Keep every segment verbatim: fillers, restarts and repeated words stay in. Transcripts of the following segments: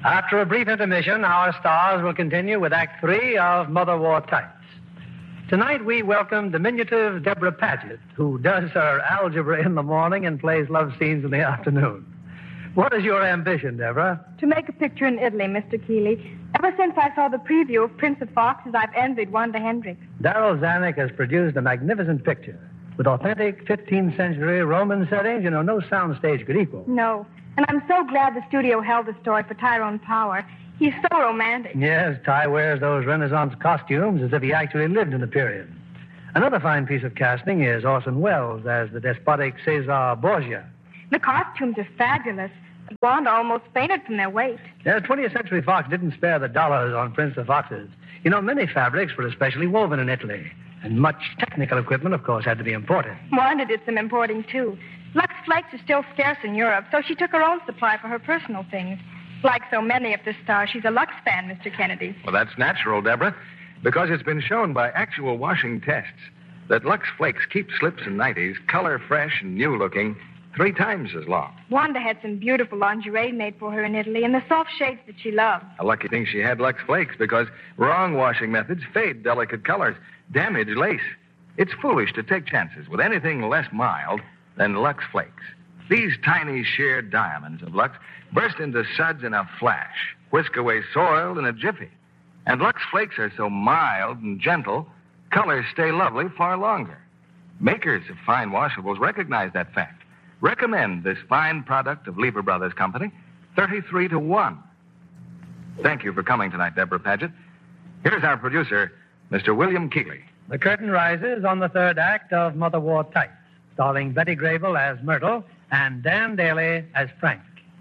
After a brief intermission, our stars will continue with Act Three of Mother Wore Tights. Tonight we welcome diminutive Deborah Paget, who does her algebra in the morning and plays love scenes in the afternoon. What is your ambition, Deborah? To make a picture in Italy, Mister Keeley. Ever since I saw the preview of Prince of Foxes, I've envied Wanda Hendricks. Darryl Zanuck has produced a magnificent picture with authentic fifteenth century Roman settings, you know, no soundstage could equal. No. And I'm so glad the studio held the story for Tyrone Power. He's so romantic. Yes, Ty wears those Renaissance costumes as if he actually lived in the period. Another fine piece of casting is Orson Welles as the despotic Caesar Borgia. The costumes are fabulous. Wanda almost fainted from their weight. Yeah, twentieth Century Fox didn't spare the dollars on Prince of Foxes. You know, many fabrics were especially woven in Italy. And much technical equipment, of course, had to be imported. Wanda did some importing, too. Lux Flakes are still scarce in Europe, so she took her own supply for her personal things. Like so many of the stars, she's a Lux fan, Mister Kennedy. Well, that's natural, Deborah, because it's been shown by actual washing tests that Lux Flakes keep slips and nighties color fresh and new-looking three times as long. Wanda had some beautiful lingerie made for her in Italy in the soft shades that she loved. A lucky thing she had Lux Flakes because wrong washing methods fade delicate colors, damage lace. It's foolish to take chances with anything less mild than Lux Flakes. These tiny sheer diamonds of Lux burst into suds in a flash, whisk away soil in a jiffy. And Lux Flakes are so mild and gentle, colors stay lovely far longer. Makers of fine washables recognize that fact. Recommend this fine product of Lever Brothers Company, thirty-three to one. Thank you for coming tonight, Deborah Paget. Here's our producer, Mister William Keeley. The curtain rises on the third act of Mother Wore Tights, starring Betty Grable as Myrtle and Dan Daly as Frank.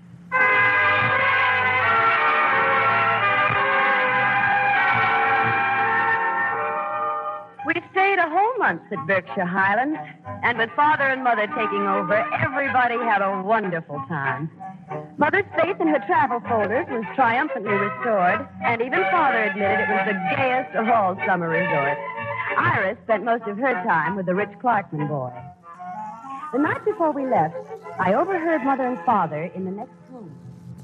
We've stayed a whole month at Berkshire Highlands, and with Father and Mother taking over, everybody had a wonderful time. Mother's faith in her travel folders was triumphantly restored, and even Father admitted it was the gayest of all summer resorts. Iris spent most of her time with the Rich Clarkman boy. The night before we left, I overheard Mother and Father in the next room.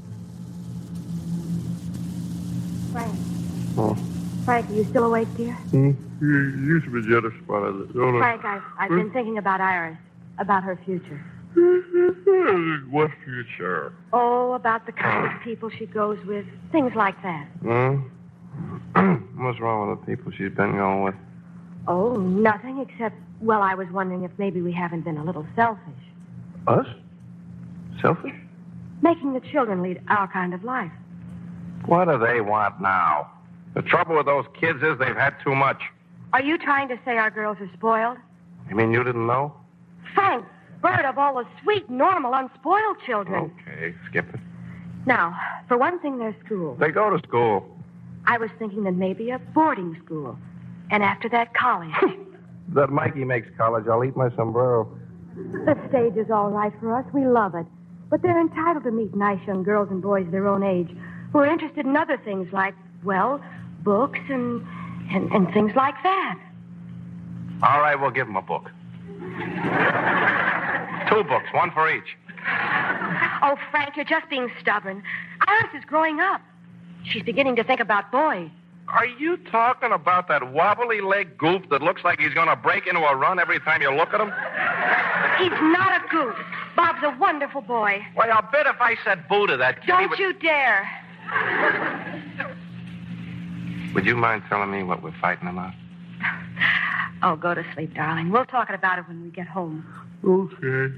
Frank. Oh. Frank, are you still awake, dear? Hmm? You used to be jealous about it, don't I? Frank, I've, I've been thinking about Iris, about her future. What future? Oh, about the kind of people she goes with, things like that. Hmm? What's wrong with the people she's been going with? Oh, nothing except, well, I was wondering if maybe we haven't been a little selfish. Us? Selfish? Making the children lead our kind of life. What do they want now? The trouble with those kids is they've had too much. Are you trying to say our girls are spoiled? You mean you didn't know? Frank, bird of all the sweet, normal, unspoiled children. Okay, skip it. Now, for one thing, their school. They go to school. I was thinking that maybe a boarding school. And after that, college. That Mikey makes college, I'll eat my sombrero. The stage is all right for us. We love it. But they're entitled to meet nice young girls and boys their own age who are interested in other things like, well, books and, and, and things like that. All right, we'll give them a book. Two books, one for each. Oh, Frank, you're just being stubborn. Iris is growing up. She's beginning to think about boys. Are you talking about that wobbly-legged goof that looks like he's going to break into a run every time you look at him? He's not a goof. Bob's a wonderful boy. Well, I'll bet if I said boo to that kid, Don't he would... you dare. Would you mind telling me what we're fighting about? Oh, go to sleep, darling. We'll talk about it when we get home. Okay.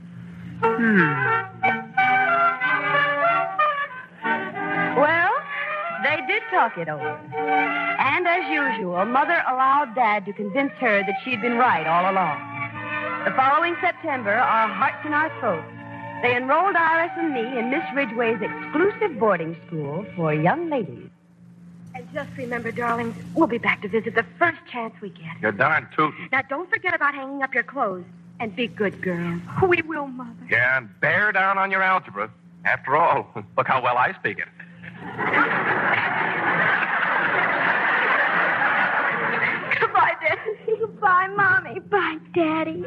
Well, they did talk it over. And as usual, Mother allowed Dad to convince her that she'd been right all along. The following September, our hearts in our throats, they enrolled Iris and me in Miss Ridgway's exclusive boarding school for young ladies. And just remember, darlings, we'll be back to visit the first chance we get. You're darn tootin'. Now, don't forget about hanging up your clothes. And be good girls. We will, Mother. Yeah, and bear down on your algebra. After all, look how well I speak it. Goodbye, Daddy. Goodbye, Mommy. Bye, Daddy.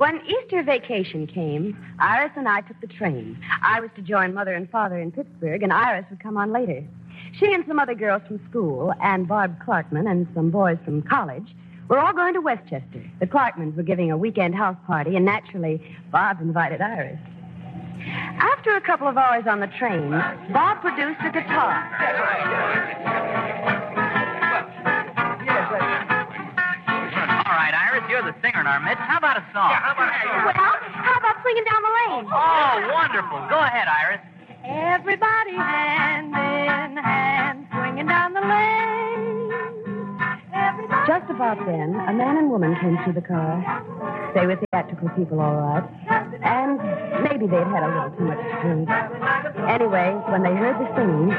When Easter vacation came, Iris and I took the train. I was to join Mother and Father in Pittsburgh, and Iris would come on later. She and some other girls from school, and Barb Clarkman and some boys from college, were all going to Westchester. The Clarkmans were giving a weekend house party, and naturally, Bob invited Iris. After a couple of hours on the train, Bob produced a guitar. All right, Iris, you're the singer in our midst. How about a song? Well, how about swinging down the lane? Oh, wonderful. Go ahead, Iris. Everybody hand in hand, swinging down the lane. Everybody... Just about then, a man and woman came through the car. They were theatrical people, all right. And maybe they'd had a little too much to drink. Anyway, when they heard the singing,